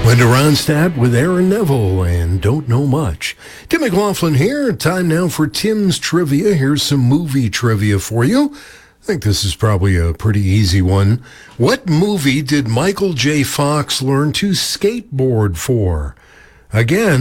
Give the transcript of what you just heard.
Linda Ronstadt with Aaron Neville and Don't Know Much. Tim McLaughlin here. Time now for Tim's Trivia. Here's some movie trivia for you. I think this is probably a pretty easy one. What movie did Michael J. Fox learn to skateboard for? Again,